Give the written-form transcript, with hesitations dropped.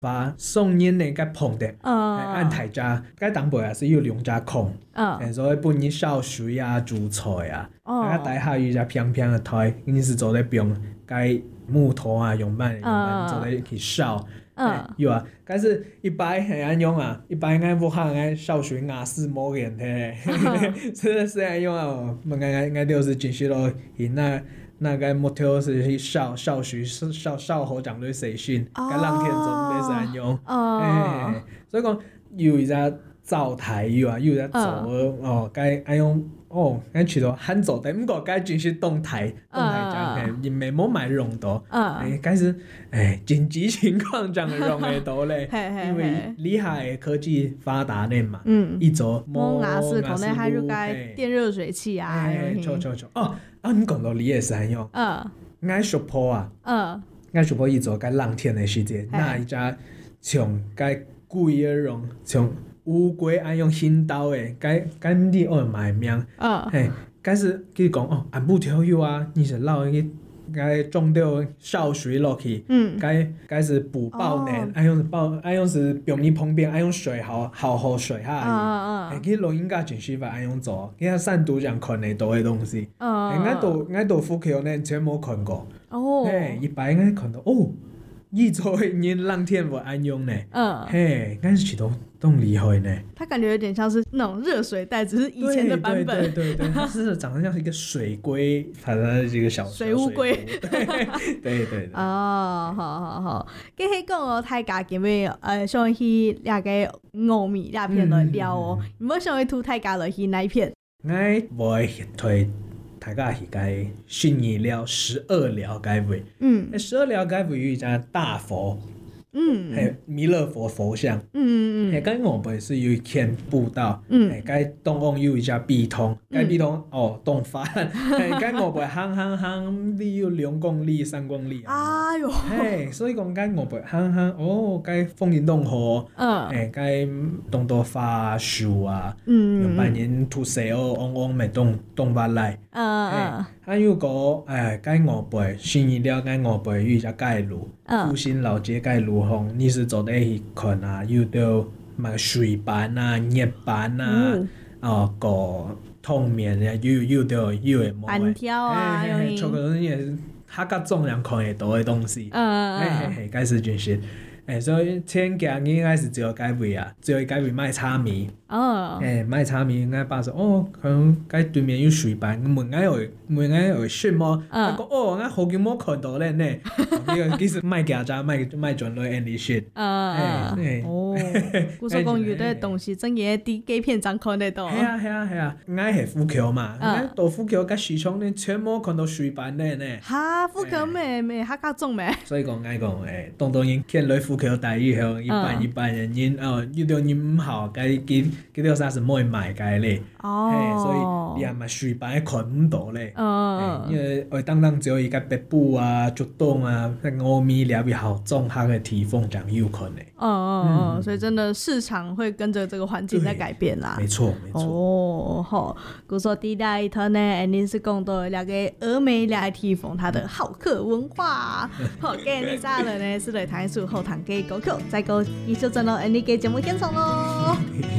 把送烟的该捧的，按台家该当辈也是有两家空，所以本日烧水啊、煮菜啊，大家台下有一只平平的台，因是做在用该木头啊、用板做在去烧。有啊，但是一般系安用啊，一般俺不行俺烧水牙齿冇人嘿，是安用啊，俺就是进去咯，那个木头是去烧水烧好将对水熏，该浪天中的是安用，所以讲有一只灶台有啊，有一只灶该安用。俺去到很早的，不过该进去动台讲，因为冇买用到，该是紧急情况这样用的多嘞，因为厉害科技发达的嘛，一早冇牙齿可能还就该电热水器啊， 错你讲到你也是很用，俺小婆啊，俺小婆一早该浪天的时间，那一家从该贵的用从。乌龟爱用新刀诶，该你爱买命，该是佢讲按不条有啊，你是捞一该种掉烧水落去，该是补爆呢，爱用是表面旁边爱用水好水下，佢录音家全是把爱用做，佢散读讲看得到的东西，我都副桥呢全冇看过，一般我看到一周人浪天不安用呢，但是都厉害呢。 它感觉有点像是那种热水袋，只是以前的版本。 对，它是长得像是一个水龟，它的这个小水乌龟。 对。 好。跟迄讲大家今日想去那个糯米那片来聊哦，有没有想去涂大家来去那一片？ 我会推。大家是该信义了12了该位，12了该位有一家大佛，弥勒佛像，该我辈是有一片步道，该东岸有一家壁通，该壁通洞翻，该我辈行你有2公里3公里哎呦， 所以讲该我辈行该风景洞河，该东多花树啊，用半年土石嗡咪洞发来，还有个该我辈信义了该我辈有一家街路，复兴老街街路红，你是走得去看啊，有到嘛水板啊、热板啊，个透面的有到有的板条啊， 这个也是他个重量看得到的东西，该是就是。所以前几日应该是只有改位啊，只有改位卖炒米。卖炒米应该爸说可能该对面有水板，问俺有什么？他讲俺好久冇看到咧呢。其实卖家家卖转来 any shit。 古说公寓的东西真嘅啲几片张看得到。 系啊，俺系富桥嘛，俺到富桥甲市场呢，全冇看到水板咧呢。 哈，富桥咩哈加重咩？ 所以讲俺讲当然见来富桥大以后，一般人遇到人唔好，该佢条啥是冇买该咧。所以你也咪水板看唔到咧。因为当只有一个北部啊、竹东啊、峨眉了比好种它的提风讲有可能。 所以真的市场会跟着这个环境在改变啦。 没错。 好，古说第一头呢，你是讲到那个峨眉了提风它的好客文化。好，今日啥了呢？是来谈述后堂嘅歌曲，再个继续进入你嘅节目现场咯。